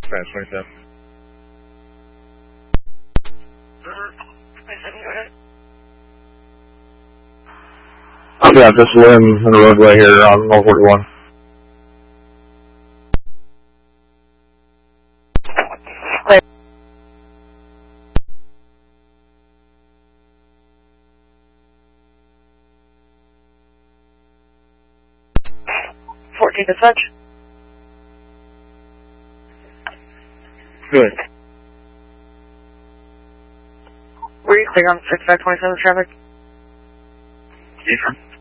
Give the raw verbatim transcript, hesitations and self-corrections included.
Dispatch twenty-seven. twenty-seven, go ahead. I've got this limb in the roadway here on North forty-one. Wait. fourteen dispatch. Good. Were you clear on six five twenty-seven traffic? Different.